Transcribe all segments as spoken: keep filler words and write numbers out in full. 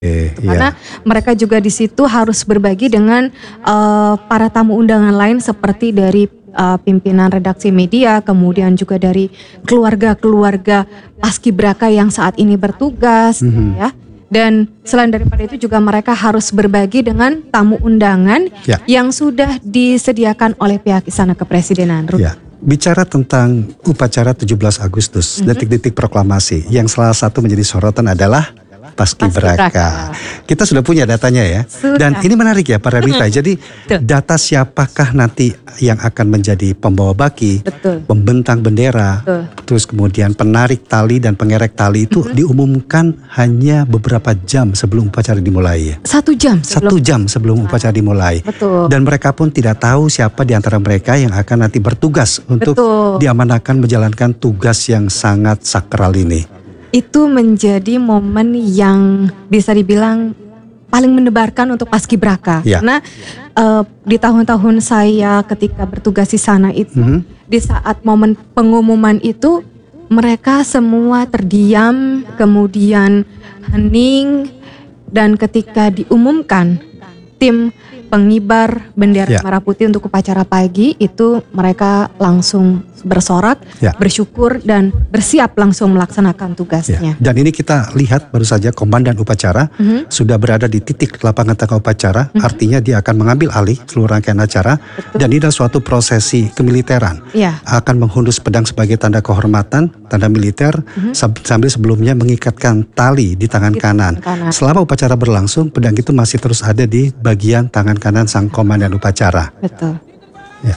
Eh, Karena iya. mereka juga di situ harus berbagi dengan uh, para tamu undangan lain seperti dari uh, pimpinan redaksi media, kemudian juga dari keluarga-keluarga paskibraka yang saat ini bertugas, Mhm. ya. Dan selain daripada itu juga mereka harus berbagi dengan tamu undangan Ya. yang sudah disediakan oleh pihak Istana Kepresidenan. Ruth. Ya, bicara tentang upacara tujuh belas Agustus, detik-detik proklamasi, yang salah satu menjadi sorotan adalah paskibraka. Paskibraka. Kita sudah punya datanya ya. Sudah. Dan ini menarik ya para Rita. Jadi data siapakah nanti yang akan menjadi pembawa baki, Betul. pembentang bendera, Betul. terus kemudian penarik tali dan pengerek tali itu diumumkan hanya beberapa jam sebelum upacara dimulai ya. Satu jam Satu sebelum. jam sebelum upacara dimulai. Betul. Dan mereka pun tidak tahu siapa di antara mereka yang akan nanti bertugas untuk Betul. diamanahkan menjalankan tugas yang sangat sakral ini. Itu menjadi momen yang bisa dibilang paling mendebarkan untuk paskibraka. Ya. Karena uh, di tahun-tahun saya ketika bertugas di sana itu, Mhm. di saat momen pengumuman itu, mereka semua terdiam, kemudian hening, dan ketika diumumkan tim pengibar bendera Ya. merah putih untuk upacara pagi itu mereka langsung bersorak, Ya. bersyukur dan bersiap langsung melaksanakan Ya. tugasnya. Dan ini kita lihat baru saja komandan upacara Mhm. sudah berada di titik lapangan tengah upacara, artinya dia akan mengambil alih seluruh rangkaian acara. Dan ini adalah suatu prosesi kemiliteran. Iya. Akan menghunus pedang sebagai tanda kehormatan, tanda militer, sab- sambil sebelumnya mengikatkan tali di tangan Di kanan. tangan kanan. Selama upacara berlangsung, pedang itu masih terus ada di bagian tangan kanan sang komandan upacara. Betul. Ya.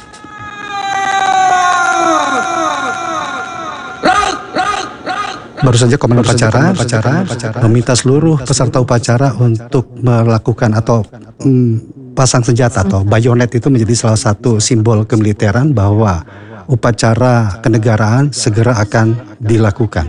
Baru saja komandan upacara, upacara meminta seluruh peserta upacara untuk melakukan atau mm, pasang senjata atau bayonet itu menjadi salah satu simbol kemiliteran bahwa upacara kenegaraan segera akan dilakukan.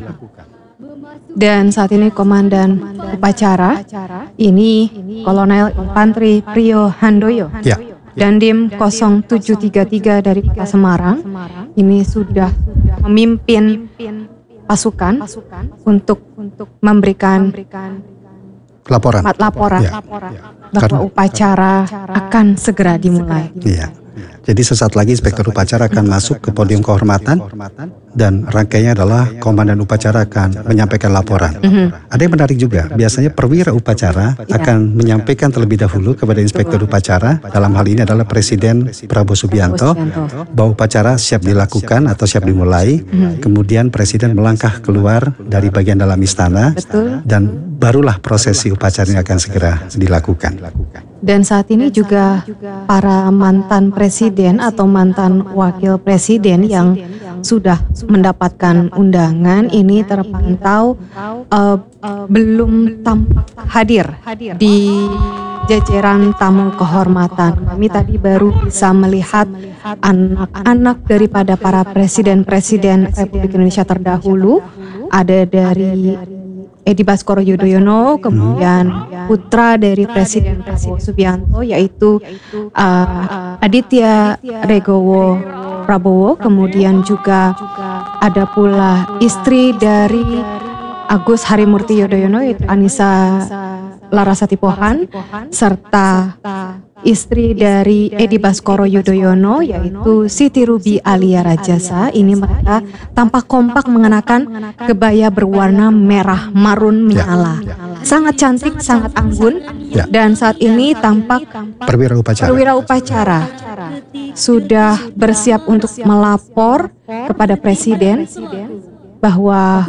Dan saat ini komandan upacara ini Kolonel Infantri Priyo Handoyo. Ya. Dandim nol tujuh tiga tiga dari Kota Semarang ini sudah memimpin pasukan untuk memberikan Laporan. mat laporan Ya. bahwa Karena- upacara akan segera dimulai. Iya. Jadi sesaat lagi inspektur upacara akan masuk ke podium kehormatan dan rangkaiannya adalah komandan upacara akan menyampaikan laporan. Ada yang menarik juga, biasanya perwira upacara akan menyampaikan terlebih dahulu kepada inspektur upacara, dalam hal ini adalah Presiden Prabowo Subianto, bahwa upacara siap dilakukan atau siap dimulai. Kemudian Presiden melangkah keluar dari bagian dalam istana Betul. dan barulah prosesi upacara ini akan segera dilakukan. Dan saat ini juga para mantan presiden atau mantan wakil presiden yang sudah mendapatkan undangan ini terpantau uh, belum tampak hadir di jajaran tamu kehormatan. Kami tadi baru bisa melihat anak-anak daripada para presiden-presiden Republik Indonesia terdahulu, ada dari Edi Baskoro Yudhoyono, kemudian putra dari Presiden Prabowo Subianto yaitu uh, Aditya Regowo Prabowo, kemudian juga ada pula istri dari Agus Harimurti Yudhoyono yaitu Anissa Larasati Pohan, serta istri dari Edi Baskoro Yudhoyono yaitu Siti Ruby Alia Rajasa. Ini mereka tampak kompak mengenakan kebaya berwarna merah marun menyala. Sangat cantik, sangat anggun. Ya. Dan saat ini tampak Perwira upacara. perwira upacara sudah bersiap untuk melapor kepada Presiden bahwa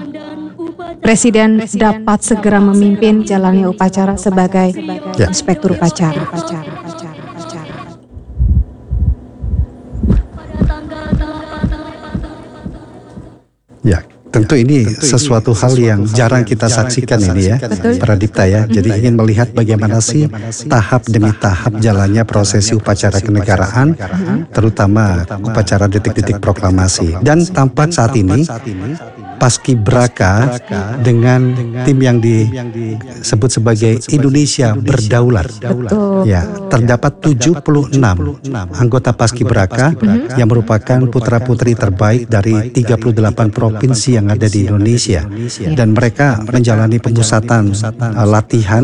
Presiden dapat segera memimpin jalannya upacara sebagai Ya. inspektur upacara. Ya, tentu ini sesuatu hal yang jarang kita saksikan ini ya, para Dipta ya. Jadi ingin melihat bagaimana sih tahap demi tahap jalannya prosesi upacara kenegaraan, terutama upacara detik-detik proklamasi. Dan tampak saat ini Paskibraka dengan tim yang disebut sebagai Indonesia Berdaulat. Betul. Ya, terdapat tujuh puluh enam anggota Paskibraka yang merupakan putra-putri terbaik dari tiga puluh delapan provinsi yang ada di Indonesia. Dan mereka menjalani pemusatan uh, latihan